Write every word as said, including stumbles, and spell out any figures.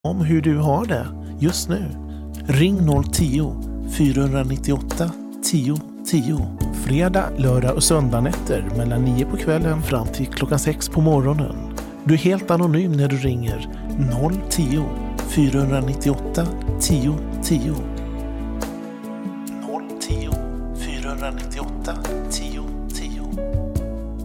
om hur du har det just nu. Ring noll tio fyra nio åtta tio tio. Fredag, lördag och söndagnätter mellan nio på kvällen fram till klockan sex på morgonen. Du är helt anonym när du ringer noll tio fyra nio åtta tio tio. noll tio fyra nio åtta tio tio.